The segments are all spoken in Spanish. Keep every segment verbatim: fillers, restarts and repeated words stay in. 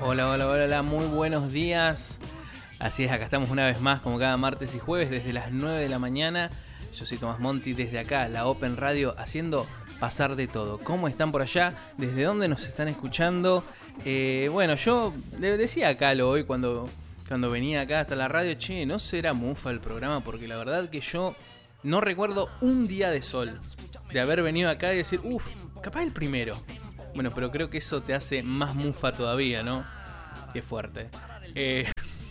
Hola, hola, hola, hola, muy buenos días. Así es, acá estamos una vez más, como cada martes y jueves, desde las nueve de la mañana. Yo soy Tomás Monti, desde acá, la Open Radio, haciendo pasar de todo. ¿Cómo están por allá? ¿Desde dónde nos están escuchando? Eh, bueno, yo le decía a Calo hoy cuando, cuando venía acá hasta la radio, che, no será mufa el programa, porque la verdad que yo no recuerdo un día de sol, de haber venido acá y decir, uff, capaz el primero. Bueno, pero creo que eso te hace más mufa todavía, ¿no? Qué fuerte. Eh,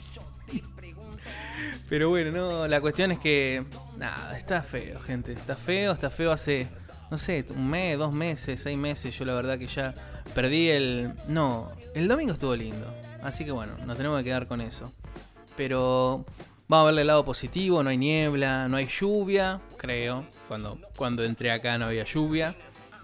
pero bueno, no, la cuestión es que, nada, está feo, gente. Está feo, está feo hace, no sé, un mes, dos meses, seis meses. Yo la verdad que ya perdí el... No, el domingo estuvo lindo. Así que bueno, nos tenemos que quedar con eso. Pero vamos a verle el lado positivo, no hay niebla, no hay lluvia, creo. Cuando, cuando entré acá no había lluvia.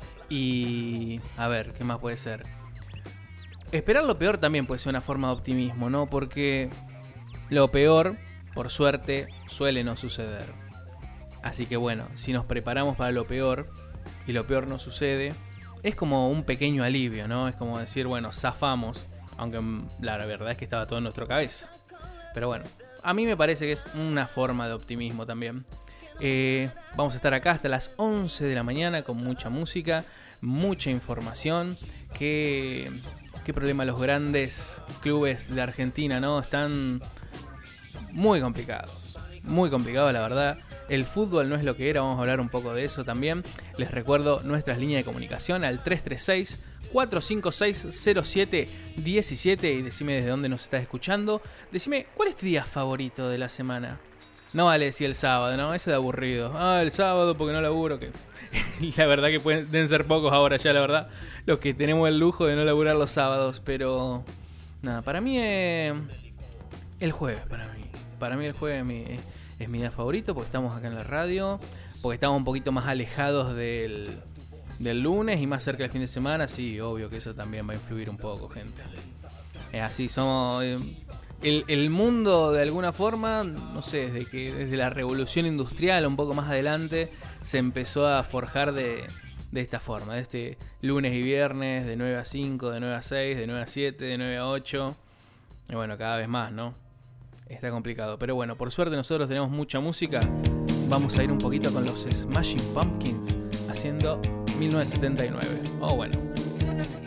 Y a ver, ¿qué más puede ser? Esperar lo peor también puede ser una forma de optimismo, ¿no? Porque lo peor, por suerte, suele no suceder. Así que bueno, si nos preparamos para lo peor y lo peor no sucede, es como un pequeño alivio, ¿no? Es como decir, bueno, zafamos, aunque la verdad es que estaba todo en nuestra cabeza. Pero bueno, a mí me parece que es una forma de optimismo también. Eh, vamos a estar acá hasta las once de la mañana con mucha música, mucha información. ¿Qué, qué problema los grandes clubes de Argentina, ¿no? Están muy complicados, muy complicados la verdad. El fútbol no es lo que era, vamos a hablar un poco de eso también. Les recuerdo nuestras líneas de comunicación al tres tres seis, cuatro cinco seis, cero siete uno siete y decime desde dónde nos estás escuchando. Decime, ¿cuál es tu día favorito de la semana? No vale decir el sábado, ¿no? Eso de aburrido. Ah, el sábado porque no laburo, que la verdad que pueden, deben ser pocos ahora ya, la verdad, los que tenemos el lujo de no laburar los sábados. Pero nada, para mí es el jueves, para mí. Para mí el jueves es mi, es mi día favorito porque estamos acá en la radio, porque estamos un poquito más alejados del, del lunes y más cerca del fin de semana. Sí, obvio que eso también va a influir un poco, gente. Es así, somos... Eh, El, el mundo de alguna forma, no sé, desde que desde la revolución industrial un poco más adelante se empezó a forjar de, de esta forma, de este lunes y viernes de nueve a cinco, de nueve a seis, de nueve a siete, de nueve a ocho. Y bueno, cada vez más, ¿no? Está complicado, pero bueno, por suerte nosotros tenemos mucha música. Vamos a ir un poquito con los Smashing Pumpkins haciendo mil novecientos setenta y nueve. Oh, bueno.